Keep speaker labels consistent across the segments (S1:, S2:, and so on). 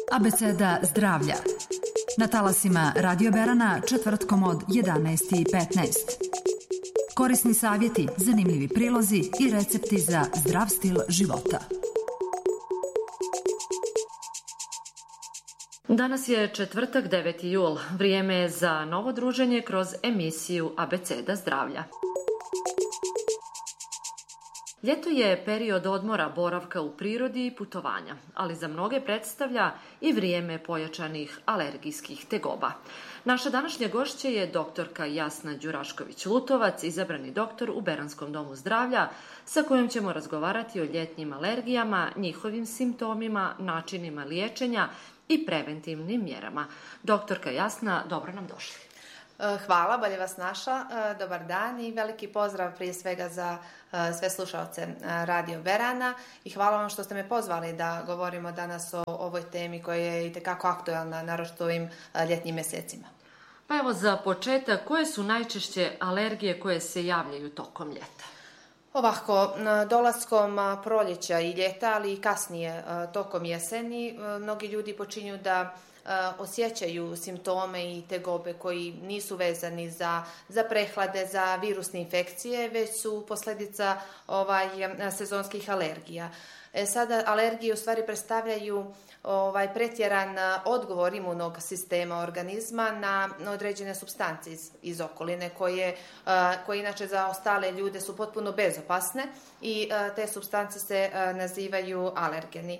S1: Abeceda zdravlja. Na talasima Radio Berana četvrtkom od 11:15. Korisni savjeti, zanimljivi prilozi i recepti za zdrav stil života. Danas je četvrtak 9. jul. Vrijeme je za novo druženje kroz emisiju Abeceda zdravlja. Ljeto je period odmora, boravka u prirodi i putovanja, ali za mnoge predstavlja i vrijeme pojačanih alergijskih tegoba. Naša današnja gošća je doktorka Jasna Đurašković-Lutovac, izabrani doktor u Beranskom domu zdravlja, sa kojom ćemo razgovarati o ljetnim alergijama, njihovim simptomima, načinima liječenja i preventivnim mjerama. Doktorka Jasna, dobro nam došli.
S2: Hvala, bolje vas našla. Dobar dan i veliki pozdrav prije svega za sve slušalce Radio Berana i hvala vam što ste me pozvali da govorimo danas o ovoj temi koja je itekako aktualna, naročito u ovim ljetnim mjesecima.
S1: Pa evo za početak, koje su najčešće alergije koje se javljaju tokom ljeta?
S2: Ovako, dolaskom proljeća i ljeta, ali i kasnije tokom jeseni, mnogi ljudi počinju da osjećaju simptome i tegobe koji nisu vezani za prehlade, za virusne infekcije, već su posljedica sezonskih alergija. Sada alergije u stvari predstavljaju pretjeran odgovor imunog sistema organizma na određene supstance iz okoline koje inače za ostale ljude su potpuno bezopasne i te supstance se nazivaju alergeni.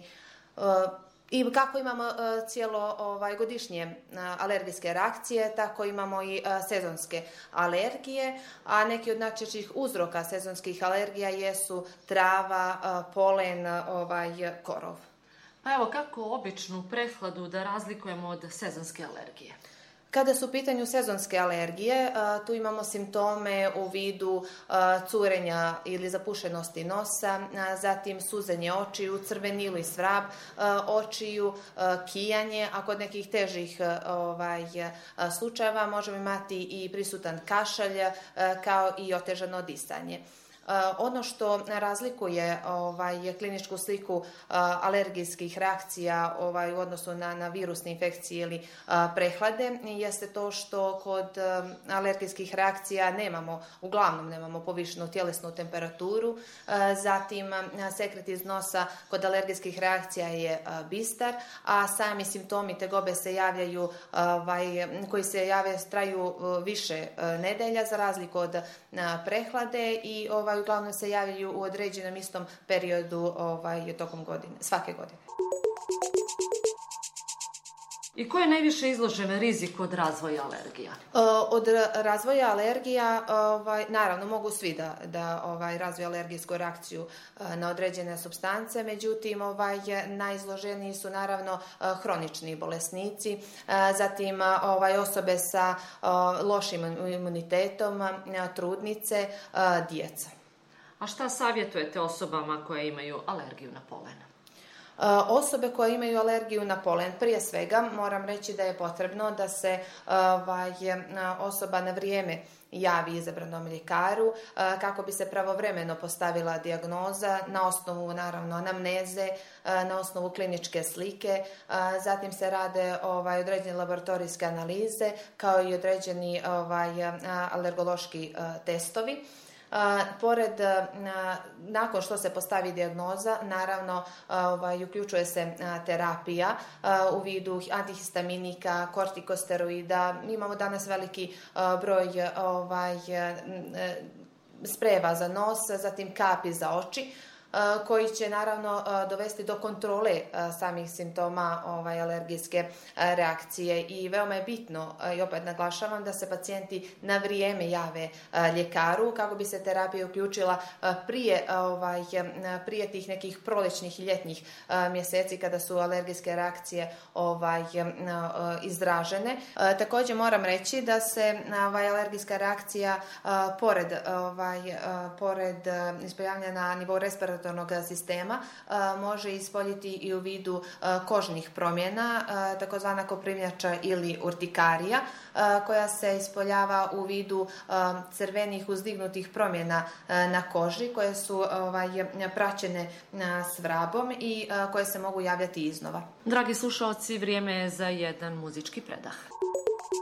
S2: I kako imamo cijelo godišnje alergijske reakcije, tako imamo i sezonske alergije, a neki od najčešćih uzroka sezonskih alergija jesu trava, polen, korov.
S1: Pa evo, kako običnu prehladu da razlikujemo od sezonske alergije?
S2: Kada su u pitanju sezonske alergije, tu imamo simptome u vidu curenja ili zapušenosti nosa, zatim suzenje očiju, crvenilo i svrab očiju, kijanje, a kod nekih težih slučajeva možemo imati i prisutan kašalj kao i otežano disanje. Ono što razlikuje kliničku sliku alergijskih reakcija u odnosu na virusne infekcije ili prehlade jeste to što kod alergijskih reakcija uglavnom nemamo povišenu tjelesnu temperaturu, zatim sekret iz nosa kod alergijskih reakcija je bistar, a sami simptomi tegobe se javljaju koji se traju više nedelja za razliku od prehlade i uglavnom se javljaju u određenom istom periodu tokom godine, svake godine.
S1: I ko je najviše izložen riziku od razvoja alergija?
S2: Od razvoja alergija, naravno, mogu svi da razviju alergijsku reakciju na određene supstance, međutim, najizloženiji su naravno hronični bolesnici, zatim osobe sa lošim imunitetom, trudnice, djeca.
S1: A šta savjetujete osobama koje imaju alergiju na polen?
S2: Osobe koje imaju alergiju na polen, prije svega moram reći da je potrebno da se osoba na vrijeme javi izabranom ljekaru kako bi se pravovremeno postavila dijagnoza na osnovu naravno anamneze, na osnovu kliničke slike, zatim se rade određene laboratorijske analize kao i određeni alergološki testovi. Nakon što se postavi dijagnoza, naravno uključuje se terapija u vidu antihistaminika, kortikosteroida. Imamo danas veliki broj sprejeva za nos, zatim kapi za oči, koji će naravno dovesti do kontrole samih simptoma alergijske reakcije i veoma je bitno i opet naglašavam da se pacijenti na vrijeme jave ljekaru kako bi se terapija uključila prije tih nekih proljećnih i ljetnih mjeseci kada su alergijske reakcije izražene. Također moram reći da se alergijska reakcija pored ispojavljanja na nivou respiratornog respiratornog sistema može ispoljiti i u vidu kožnih promjena, takozvana koprivnjača ili urtikarija, koja se ispoljava u vidu crvenih uzdignutih promjena na koži koje su praćene s vrabom i koje se mogu javljati iznova.
S1: Dragi slušaoci, vrijeme je za jedan muzički predah.